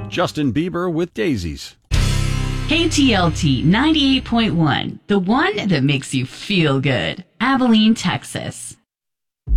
Justin Bieber with Daisies. KTLT 98.1, the one that makes you feel good. Abilene, Texas.